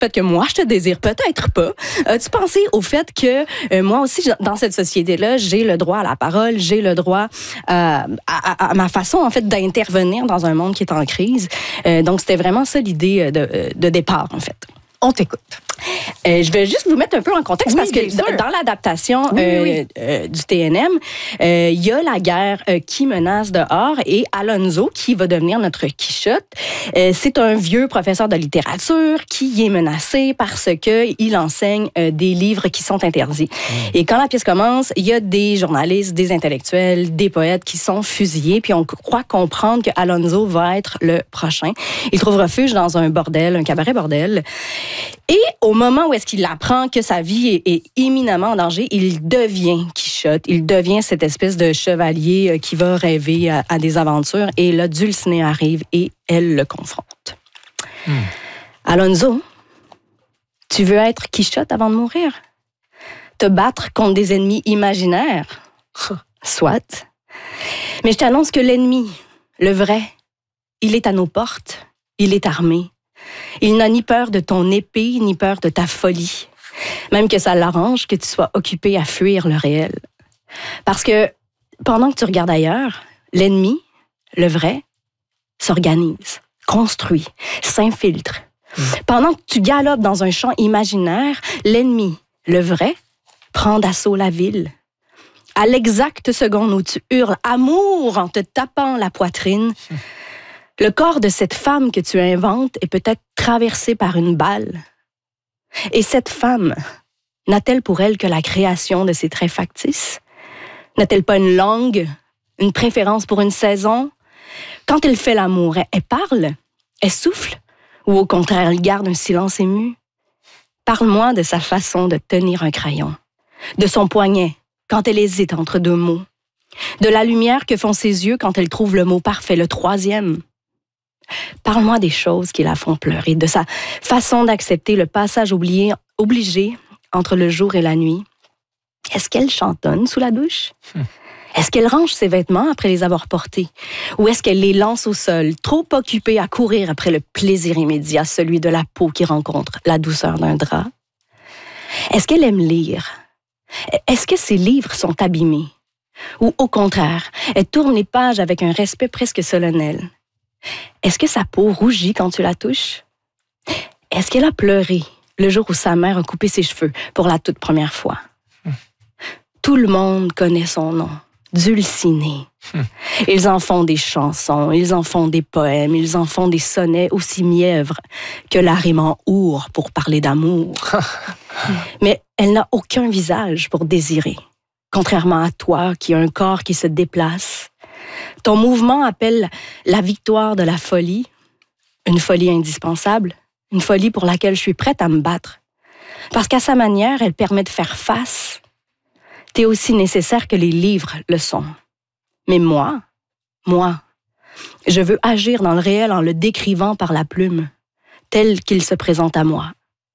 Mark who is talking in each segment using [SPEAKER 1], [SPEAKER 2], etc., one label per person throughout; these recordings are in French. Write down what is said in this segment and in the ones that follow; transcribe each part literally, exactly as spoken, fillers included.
[SPEAKER 1] peut-être que moi, je te désire, peut-être pas. As-tu pensé au fait que euh, moi aussi, dans cette société-là, j'ai le droit à la parole, j'ai le droit euh, à, à, à ma façon, en fait, d'intervenir dans un monde qui est en crise. Euh, donc, c'était vraiment ça l'idée de, de départ, en fait.
[SPEAKER 2] On t'écoute.
[SPEAKER 1] Euh, je vais juste vous mettre un peu en contexte
[SPEAKER 2] oui,
[SPEAKER 1] parce que d- dans l'adaptation
[SPEAKER 2] oui,
[SPEAKER 1] euh,
[SPEAKER 2] oui.
[SPEAKER 1] Euh, du T N M, il euh, y a la guerre euh, qui menace dehors et Alonso, qui va devenir notre Quichotte, euh, c'est un vieux professeur de littérature qui est menacé parce qu'il enseigne euh, des livres qui sont interdits. Mmh. Et quand la pièce commence, il y a des journalistes, des intellectuels, des poètes qui sont fusillés, puis on croit comprendre que Alonso va être le prochain. Il trouve refuge dans un bordel, un cabaret bordel. Et au moment où est-ce qu'il apprend que sa vie est, est éminemment en danger, il devient Quichotte. Il devient cette espèce de chevalier qui va rêver à, à des aventures. Et là, Dulcinea arrive et elle le confronte. Hmm. Alonso, tu veux être Quichotte avant de mourir? Te battre contre des ennemis imaginaires? Soit. Mais je t'annonce que l'ennemi, le vrai, il est à nos portes. Il est armé. Il n'a ni peur de ton épée, ni peur de ta folie. Même que ça l'arrange que tu sois occupé à fuir le réel. Parce que pendant que tu regardes ailleurs, l'ennemi, le vrai, s'organise, construit, s'infiltre. Mmh. Pendant que tu galopes dans un champ imaginaire, l'ennemi, le vrai, prend d'assaut la ville. À l'exacte seconde où tu hurles « amour » en te tapant la poitrine, mmh. le corps de cette femme que tu inventes est peut-être traversé par une balle. Et cette femme, n'a-t-elle pour elle que la création de ses traits factices? N'a-t-elle pas une langue, une préférence pour une saison? Quand elle fait l'amour, elle, elle parle, elle souffle, ou au contraire, elle garde un silence ému? Parle-moi de sa façon de tenir un crayon, de son poignet quand elle hésite entre deux mots, de la lumière que font ses yeux quand elle trouve le mot parfait, le troisième. Parle-moi des choses qui la font pleurer, de sa façon d'accepter le passage oublié, obligé entre le jour et la nuit. Est-ce qu'elle chantonne sous la douche? Hum. Est-ce qu'elle range ses vêtements après les avoir portés? Ou est-ce qu'elle les lance au sol, trop occupée à courir après le plaisir immédiat, celui de la peau qui rencontre la douceur d'un drap? Est-ce qu'elle aime lire? Est-ce que ses livres sont abîmés? Ou au contraire, elle tourne les pages avec un respect presque solennel? Est-ce que sa peau rougit quand tu la touches? Est-ce qu'elle a pleuré le jour où sa mère a coupé ses cheveux pour la toute première fois? Hum. Tout le monde connaît son nom, Dulcinée. Hum. Ils en font des chansons, ils en font des poèmes, ils en font des sonnets aussi mièvres que l'arrêt our pour parler d'amour. Mais elle n'a aucun visage pour désirer, contrairement à toi qui as un corps qui se déplace. Ton mouvement appelle la victoire de la folie, une folie indispensable, une folie pour laquelle je suis prête à me battre. Parce qu'à sa manière, elle permet de faire face. T'es aussi nécessaire que les livres le sont. Mais moi, moi, je veux agir dans le réel en le décrivant par la plume, tel qu'il se présente à moi.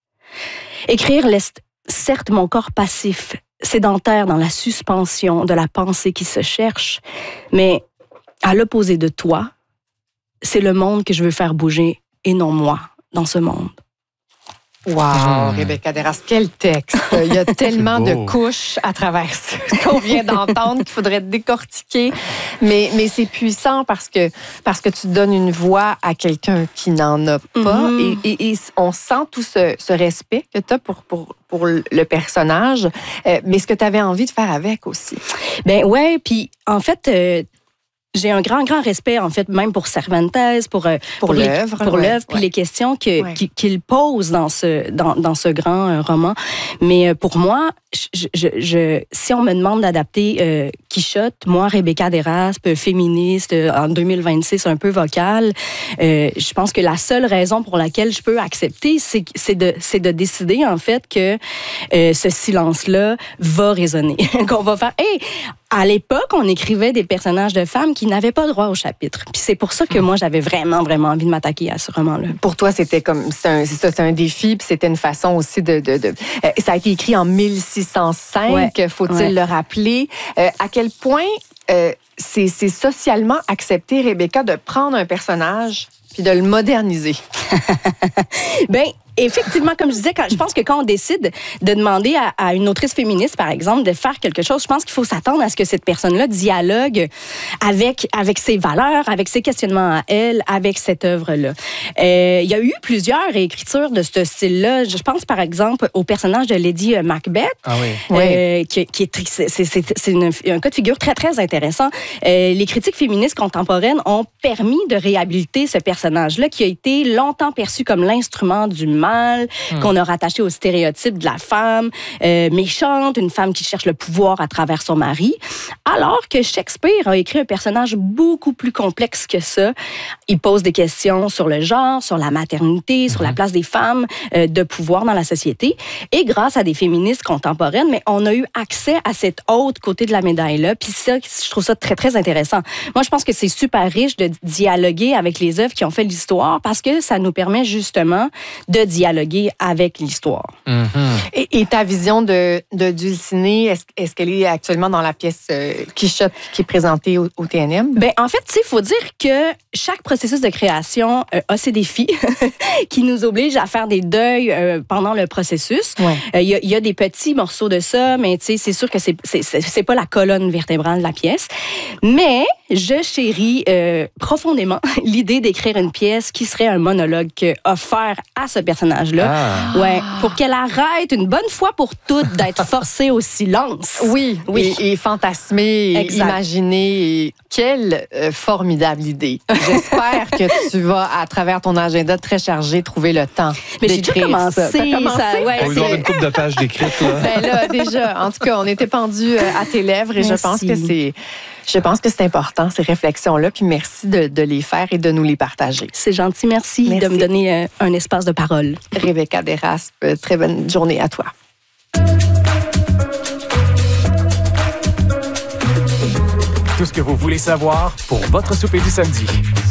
[SPEAKER 1] Écrire laisse certes mon corps passif, sédentaire dans la suspension de la pensée qui se cherche, mais à l'opposé de toi, c'est le monde que je veux faire bouger et non moi dans ce monde.
[SPEAKER 2] Wow, mmh. Rebecca Desrasques, quel texte! Il y a tellement de couches à travers ce qu'on vient d'entendre qu'il faudrait décortiquer. Mais, mais c'est puissant parce que, parce que tu donnes une voix à quelqu'un qui n'en a pas. Mmh. Et, et, et on sent tout ce, ce respect que tu as pour, pour, pour le personnage, euh, mais ce que tu avais envie de faire avec aussi.
[SPEAKER 1] Ben ouais, puis en fait... Euh, J'ai un grand, grand respect, en fait, même pour Cervantes, pour,
[SPEAKER 2] pour, pour l'œuvre.
[SPEAKER 1] Pour
[SPEAKER 2] ouais,
[SPEAKER 1] l'œuvre, puis
[SPEAKER 2] ouais.
[SPEAKER 1] les questions que,
[SPEAKER 2] ouais.
[SPEAKER 1] qu'il pose dans ce, dans, dans ce grand euh, roman. Mais euh, pour moi, je, je, je, si on me demande d'adapter euh, Quichotte, moi, Rebecca Desrasques, féministe, euh, en deux mille vingt-six, un peu vocale, euh, je pense que la seule raison pour laquelle je peux accepter, c'est, c'est, de, c'est de décider, en fait, que euh, ce silence-là va résonner. Qu'on va faire... Hey, à l'époque, on écrivait des personnages de femmes qui n'avaient pas droit au chapitre. Puis c'est pour ça que moi, j'avais vraiment, vraiment envie de m'attaquer à ce roman-là.
[SPEAKER 2] Pour toi, c'était comme c'est, un, c'est ça, c'est un défi, puis c'était une façon aussi de... de, de euh, ça a été écrit en mille six cent cinq, ouais, faut-il ouais. le rappeler. Euh, à quel point euh, c'est, c'est socialement accepté, Rebecca, de prendre un personnage puis de le moderniser?
[SPEAKER 1] Bien, effectivement, comme je disais, quand, je pense que quand on décide de demander à, à une autrice féministe, par exemple, de faire quelque chose, je pense qu'il faut s'attendre à ce que cette personne-là dialogue avec, avec ses valeurs, avec ses questionnements à elle, avec cette œuvre-là. Euh, il y a eu plusieurs écritures de ce style-là. Je pense, par exemple, au personnage de Lady Macbeth,
[SPEAKER 3] ah oui.
[SPEAKER 1] euh, oui. qui, qui est, c'est, c'est, c'est une, un cas de figure très, très intéressant. Euh, les critiques féministes contemporaines ont permis de réhabiliter ce personnage-là qui a été longtemps perçu comme l'instrument du mal, hum. qu'on a rattaché au stéréotype de la femme euh, méchante, une femme qui cherche le pouvoir à travers son mari, alors que Shakespeare a écrit un personnage beaucoup plus complexe que ça. Il pose des questions sur le genre, sur la maternité, sur la place des femmes euh, de pouvoir dans la société. Et grâce à des féministes contemporaines, mais on a eu accès à cet autre côté de la médaille-là. Puis ça, je trouve ça très, très intéressant. Moi, je pense que c'est super riche de dialoguer avec les œuvres qui ont fait l'histoire parce que ça nous permet justement de dialoguer avec l'histoire.
[SPEAKER 3] Mm-hmm.
[SPEAKER 2] Et, et ta vision de, de Dulcinée, est-ce, est-ce qu'elle est actuellement dans la pièce euh, Quichotte qui est présentée au, au T N M?
[SPEAKER 1] Ben, en fait, il faut dire que chaque processus de création euh, a ses défis qui nous obligent à faire des deuils euh, pendant le processus. Il ouais. euh, y, y a des petits morceaux de ça, mais c'est sûr que c'est, c'est, c'est pas la colonne vertébrale de la pièce. Mais je chéris euh, profondément l'idée d'écrire une pièce qui serait un monologue offert à ce personnage-là. Ah. Ouais, pour qu'elle arrête une bonne fois pour toutes d'être forcée au silence.
[SPEAKER 2] Oui, oui. Et, et fantasmer, et imaginer. Et quelle euh, formidable idée. J'espère que tu vas, à travers ton agenda très chargé, trouver le temps
[SPEAKER 1] Mais
[SPEAKER 2] d'écrire
[SPEAKER 1] j'ai déjà commencé,
[SPEAKER 2] ça. T'as commencé?
[SPEAKER 1] Ça, ouais,
[SPEAKER 3] on lui donne une couple de pages d'écrites. Là.
[SPEAKER 2] Ben là, déjà, en tout cas, on était pendus à tes lèvres et merci. je pense que c'est... Je pense que c'est important, ces réflexions-là, puis merci de, de les faire et de nous les partager.
[SPEAKER 1] C'est gentil, merci, merci. de me donner euh, un espace de parole.
[SPEAKER 2] Rebecca Deraspe, très bonne journée à toi.
[SPEAKER 4] Tout ce que vous voulez savoir pour votre souper du samedi.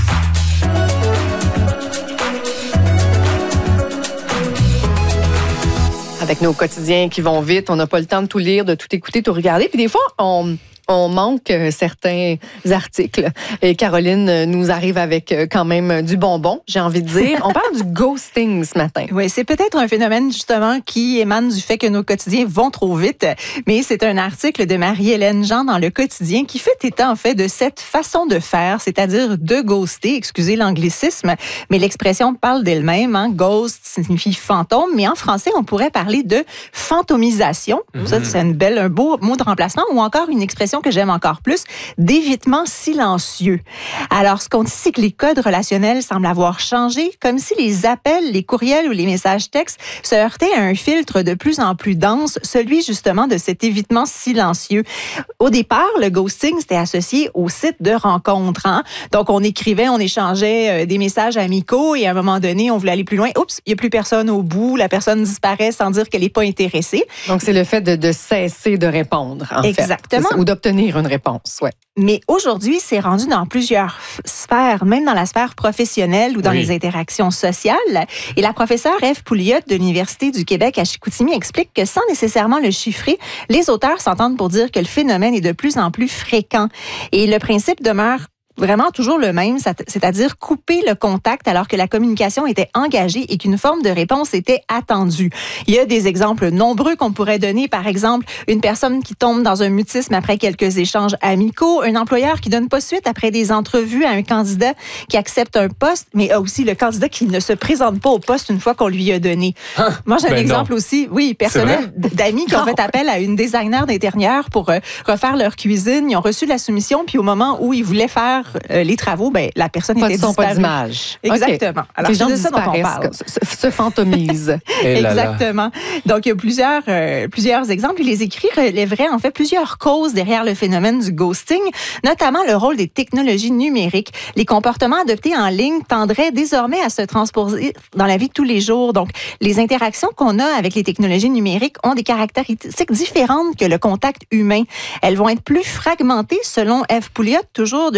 [SPEAKER 2] Avec nos quotidiens qui vont vite, on n'a pas le temps de tout lire, de tout écouter, tout regarder. Puis des fois, on... on manque certains articles. Et Caroline nous arrive avec quand même du bonbon, j'ai envie de dire. On parle du ghosting ce matin.
[SPEAKER 5] Oui, c'est peut-être un phénomène justement qui émane du fait que nos quotidiens vont trop vite, mais c'est un article de Marie-Hélène Jean dans Le Quotidien qui fait état en fait de cette façon de faire, c'est-à-dire de ghoster, excusez l'anglicisme, mais l'expression parle d'elle-même. Hein. Ghost signifie fantôme, mais en français, on pourrait parler de fantomisation. Mm-hmm. Ça, c'est une belle, un beau mot de remplacement ou encore une expression que j'aime encore plus, d'évitement silencieux. Alors, ce qu'on dit, c'est que les codes relationnels semblent avoir changé, comme si les appels, les courriels ou les messages textes se heurtaient à un filtre de plus en plus dense, celui justement de cet évitement silencieux. Au départ, le ghosting, c'était associé au site de rencontre. Hein? Donc, on écrivait, on échangeait des messages amicaux et à un moment donné, on voulait aller plus loin. Oups, il n'y a plus personne au bout, la personne disparaît sans dire qu'elle n'est pas intéressée.
[SPEAKER 2] Donc, c'est le fait de, de cesser de répondre, en
[SPEAKER 5] Exactement.
[SPEAKER 2] fait. Ou d'obtenir une réponse, ouais.
[SPEAKER 5] Mais aujourd'hui, c'est rendu dans plusieurs sphères, même dans la sphère professionnelle ou dans oui. les interactions sociales. Et la professeure Ève Pouliot de l'Université du Québec à Chicoutimi explique que sans nécessairement le chiffrer, les auteurs s'entendent pour dire que le phénomène est de plus en plus fréquent. Et le principe demeure vraiment toujours le même, c'est-à-dire couper le contact alors que la communication était engagée et qu'une forme de réponse était attendue. Il y a des exemples nombreux qu'on pourrait donner. Par exemple, une personne qui tombe dans un mutisme après quelques échanges amicaux, un employeur qui donne pas suite après des entrevues à un candidat qui accepte un poste, mais aussi le candidat qui ne se présente pas au poste une fois qu'on lui a donné. Hein? Moi, j'ai un ben exemple non. aussi, oui, personnel, d'amis qui ont fait appel à une designer d'intérieur pour euh, refaire leur cuisine. Ils ont reçu la soumission, puis au moment où ils voulaient faire Euh, les travaux, ben, la personne
[SPEAKER 2] pas
[SPEAKER 5] était
[SPEAKER 2] de son,
[SPEAKER 5] disparue.
[SPEAKER 2] Pas d'image.
[SPEAKER 5] Exactement.
[SPEAKER 2] Okay. Alors, les gens c'est de ça dont on parle. Se, se fantomisent.
[SPEAKER 5] Exactement. Donc, il y a plusieurs, euh, plusieurs exemples. Et les écrits relèveraient en fait plusieurs causes derrière le phénomène du ghosting, notamment le rôle des technologies numériques. Les comportements adoptés en ligne tendraient désormais à se transposer dans la vie de tous les jours. Donc, les interactions qu'on a avec les technologies numériques ont des caractéristiques différentes que le contact humain. Elles vont être plus fragmentées selon Ève Pouliot, toujours de l'U Q A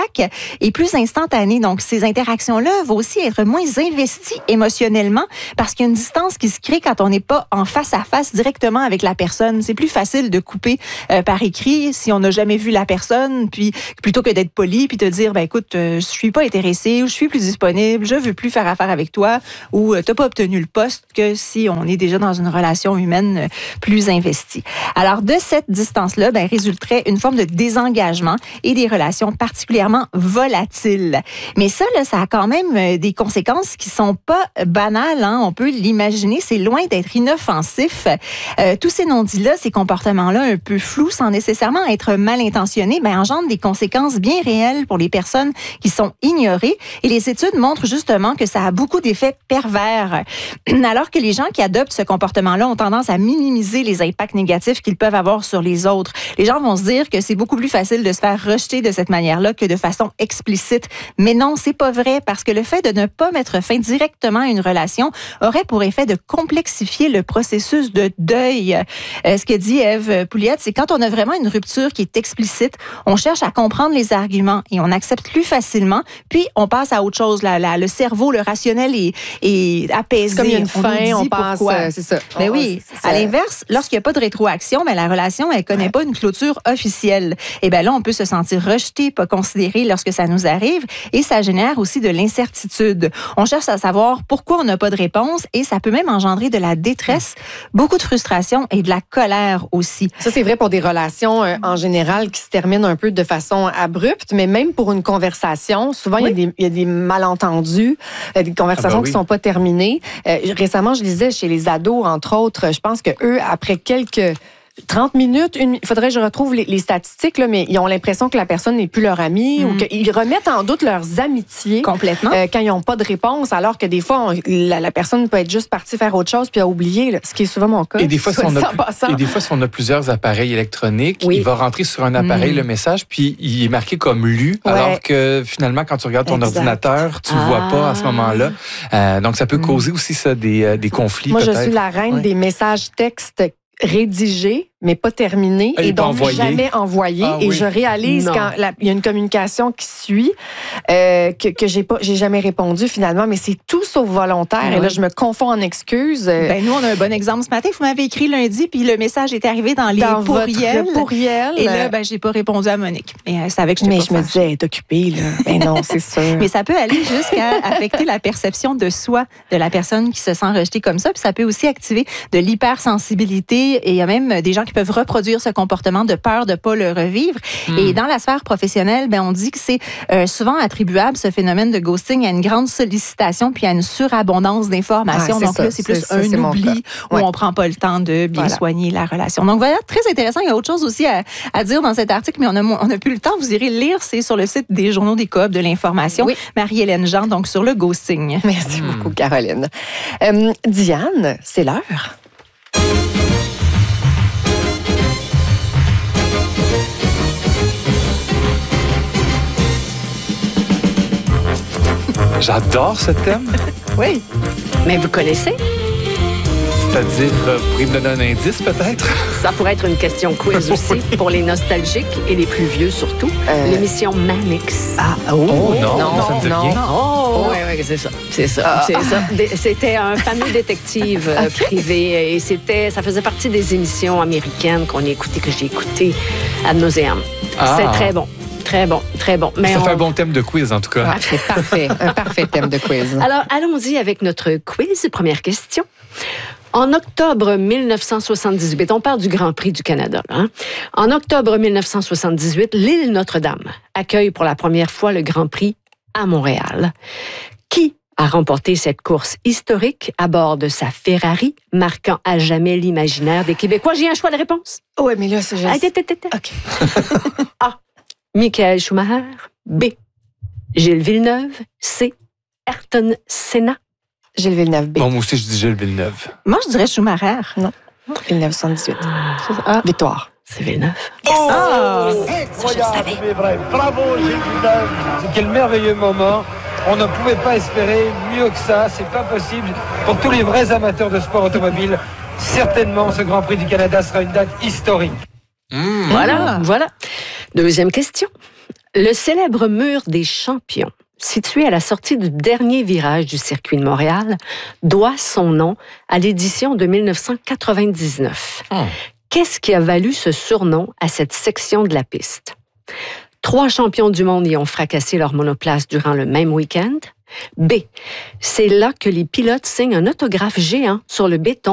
[SPEAKER 5] contact est plus instantané. Donc, ces interactions-là vont aussi être moins investies émotionnellement parce qu'il y a une distance qui se crée quand on n'est pas en face à face directement avec la personne. C'est plus facile de couper euh, par écrit si on n'a jamais vu la personne, puis plutôt que d'être poli, puis te dire, ben écoute, euh, je suis pas intéressée ou je suis plus disponible, je veux plus faire affaire avec toi ou euh, t'as pas obtenu le poste, que si on est déjà dans une relation humaine euh, plus investie. Alors, de cette distance-là, ben, résulterait une forme de désengagement et des relations particulièrement volatiles. Mais ça, là, ça a quand même euh, des conséquences qui sont pas banales, hein. On peut l'imaginer, c'est loin d'être inoffensif. Euh, tous ces non-dits-là, ces comportements-là un peu flous, sans nécessairement être mal intentionnés, ben, engendrent des conséquences bien réelles pour les personnes qui sont ignorées. Et les études montrent justement que ça a beaucoup d'effets pervers. Alors que les gens qui adoptent ce comportement-là ont tendance à minimiser les impacts négatifs qu'ils peuvent avoir sur les autres. Les gens vont se dire que c'est beaucoup plus facile de se faire rejeter de cette manière-là que de façon explicite. Mais non, c'est pas vrai, parce que le fait de ne pas mettre fin directement à une relation aurait pour effet de complexifier le processus de deuil. Euh, ce que dit Ève Pouliot, c'est quand on a vraiment une rupture qui est explicite, on cherche à comprendre les arguments et on accepte plus facilement, puis on passe à autre chose. La, la, le cerveau, le rationnel est, est apaisé.
[SPEAKER 2] C'est comme il y a une
[SPEAKER 5] on
[SPEAKER 2] fin, on passe,
[SPEAKER 5] euh,
[SPEAKER 2] c'est ça.
[SPEAKER 5] Mais
[SPEAKER 2] oh,
[SPEAKER 5] oui,
[SPEAKER 2] c'est
[SPEAKER 5] à l'inverse, lorsqu'il n'y a pas de rétroaction, ben, la relation, elle connaît ouais. pas une clôture officielle. Et ben là, on peut se sentir rejeté, pas considéré lorsque ça nous arrive, et ça génère aussi de l'incertitude. On cherche à savoir pourquoi on n'a pas de réponse, et ça peut même engendrer de la détresse, beaucoup de frustration et de la colère aussi.
[SPEAKER 2] Ça, c'est vrai pour des relations euh, en général qui se terminent un peu de façon abrupte, mais même pour une conversation, souvent, oui. il, y a des, il y a des malentendus, euh, des conversations ah ben oui. qui ne sont pas terminées. Euh, récemment, je lisais chez les ados, entre autres, je pense que eux, après quelques trente minutes, il faudrait que je retrouve les, les statistiques, là, mais ils ont l'impression que la personne n'est plus leur amie mmh. ou qu'ils remettent en doute leurs amitiés.
[SPEAKER 5] Complètement.
[SPEAKER 2] Euh, quand ils n'ont pas de réponse, alors que des fois, on, la, la personne peut être juste partie faire autre chose puis a oublié, là, ce qui est souvent mon cas.
[SPEAKER 3] Et des fois, si on a, et des fois, si on a plusieurs appareils électroniques, oui. il va rentrer sur un appareil mmh. le message, puis il est marqué comme lu, ouais. alors que finalement, quand tu regardes ton exact. ordinateur, tu ne ah. vois pas à ce moment-là. Euh, donc, ça peut causer mmh. aussi ça, des, des conflits.
[SPEAKER 2] Moi,
[SPEAKER 3] peut-être.
[SPEAKER 2] je suis la reine ouais. des messages textes rédigé, mais pas terminé,
[SPEAKER 3] et,
[SPEAKER 2] et donc
[SPEAKER 3] envoyé.
[SPEAKER 2] jamais envoyé. Ah, et oui. je réalise non. quand la, il y a une communication qui suit euh, que, que j'ai pas, j'ai jamais répondu finalement, mais c'est tout sauf volontaire. Oui. Et là, je me confonds en excuses.
[SPEAKER 5] Ben nous, on a un bon exemple ce matin. Vous m'avez écrit lundi, puis le message est arrivé dans les
[SPEAKER 2] dans
[SPEAKER 5] pourriels.
[SPEAKER 2] Votre pourriel.
[SPEAKER 5] Et là, ben j'ai pas répondu à Monique. Mais euh, c'est avec que
[SPEAKER 2] Mais
[SPEAKER 5] pas
[SPEAKER 2] je me disais, elle est occupée là. Ben non, c'est sûr.
[SPEAKER 5] Mais ça peut aller jusqu'à affecter la perception de soi de la personne qui se sent rejetée comme ça, puis ça peut aussi activer de l'hypersensibilité. Et il y a même des gens qui peuvent reproduire ce comportement de peur de ne pas le revivre. Mm. Et dans la sphère professionnelle, ben, on dit que c'est euh, souvent attribuable, ce phénomène de ghosting, à une grande sollicitation puis à une surabondance d'informations. Ah, Donc ça, là, c'est plus c'est, un c'est oubli où ouais. on ne prend pas le temps de bien voilà. soigner la relation. Donc voilà, très intéressant. Il y a autre chose aussi à, à dire dans cet article, mais on n'a on a plus le temps. Vous irez lire, c'est sur le site des journaux des Coop de l'information. Oui. Marie-Hélène Jean, donc sur le ghosting.
[SPEAKER 2] Merci mm. beaucoup, Caroline. Euh, Diane, c'est l'heure.
[SPEAKER 3] J'adore ce thème.
[SPEAKER 1] Oui. Mais vous connaissez?
[SPEAKER 3] C'est-à-dire, euh, vous pourriez me donner un indice, peut-être?
[SPEAKER 6] Ça pourrait être une question quiz aussi, pour les nostalgiques et les plus vieux surtout. Euh... L'émission Mannix.
[SPEAKER 3] Ah, oh, oh non, non, ça me dit
[SPEAKER 6] non,
[SPEAKER 3] rien.
[SPEAKER 6] Non. Oh, oui, oui, c'est ça. C'est ça. Ah. C'est ça. C'était un fameux détective euh, okay. privé et c'était, ça faisait partie des émissions américaines qu'on écoutait, que j'ai écoutées ad nauseam. Ah. C'est très bon. Très bon, très bon.
[SPEAKER 3] Mais ça
[SPEAKER 6] on...
[SPEAKER 3] fait un bon thème de quiz, en tout cas.
[SPEAKER 2] Ah, c'est parfait, un parfait thème de quiz.
[SPEAKER 6] Alors, allons-y avec notre quiz. Première question. En octobre mille neuf cent soixante-dix-huit, on parle du Grand Prix du Canada. Hein? En octobre mille neuf cent soixante-dix-huit, l'île Notre-Dame accueille pour la première fois le Grand Prix à Montréal. Qui a remporté cette course historique à bord de sa Ferrari, marquant à jamais l'imaginaire des Québécois? J'ai un choix de réponse.
[SPEAKER 2] Oui, mais là, c'est juste...
[SPEAKER 6] Ah, t'es, t'es, t'es. OK. A. Michael Schumacher. B. Gilles Villeneuve. C. Ayrton Senna.
[SPEAKER 2] Gilles Villeneuve, B.
[SPEAKER 3] Bon, moi aussi, je dis Gilles Villeneuve.
[SPEAKER 5] Moi, je dirais Schumacher.
[SPEAKER 2] Non. mille neuf cent dix-huit. Ah. Victoire.
[SPEAKER 6] C'est Villeneuve.
[SPEAKER 7] Yes. Oh! Incroyable, mais vrai. Bravo, Gilles Villeneuve. Quel merveilleux moment. On ne pouvait pas espérer mieux que ça. C'est pas possible. Pour tous les vrais amateurs de sport automobile, certainement, ce Grand Prix du Canada sera une date historique.
[SPEAKER 6] Mmh. Voilà, voilà. Deuxième question. Le célèbre mur des champions, situé à la sortie du dernier virage du circuit de Montréal, doit son nom à l'édition de mille neuf cent quatre-vingt-dix-neuf. Hum. Qu'est-ce qui a valu ce surnom à cette section de la piste? Trois champions du monde y ont fracassé leur monoplace durant le même week-end. B. C'est là que les pilotes signent un autographe géant sur le béton